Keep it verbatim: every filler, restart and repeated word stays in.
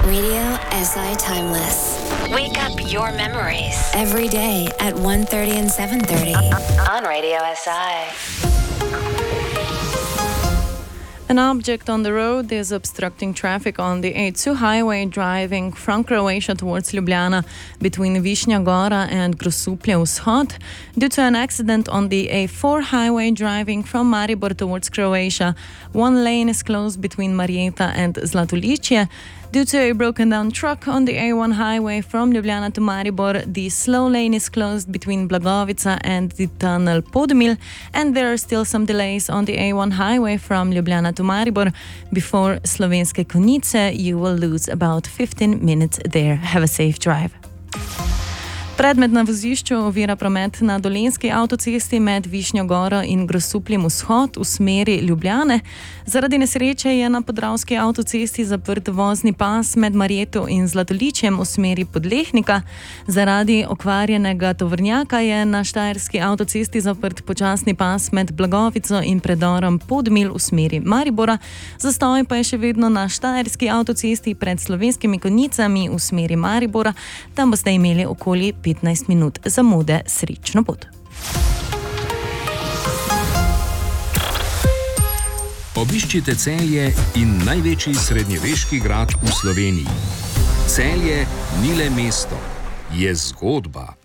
Radio S I Timeless. Wake up your memories. Every day at one thirty and seven thirty. On Radio S I. An object on the road is obstructing traffic on the A two highway driving from Croatia towards Ljubljana between Višnja Gora and Grosuplje Vzhod. Due to an accident on the A four highway driving from Maribor towards Croatia, one lane is closed between Marjeta and Zlatoličje. Due to a broken down truck on the A one highway from Ljubljana to Maribor, the slow lane is closed between Blagovica and the tunnel Podmil, and there are still some delays on the A one highway from Ljubljana to Maribor. Before Slovenske Konjice, you will lose about fifteen minutes there. Have a safe drive. Predmet na vozišču ovira promet na Dolenjski avtocesti med Višnjo Goro in Grosupljem Vzhod v smeri Ljubljane. Zaradi nesreče je na Podravski avtocesti zaprt vozni pas med Marjeto in Zlatoličjem v smeri Podlehnika. Zaradi okvarjenega tovornjaka je na Štajerski avtocesti zaprt počasni pas med Blagovico in predorom Podmil v smeri Maribora. Zastoj pa je še vedno na Štajerski avtocesti pred Slovenskimi Konjicami v smeri Maribora. Tam boste imeli okoli petnajst minut zamude. Srečno pot. Obiščite Celje in največji srednjeveški grad v Sloveniji. Celje ni le mesto, je zgodba.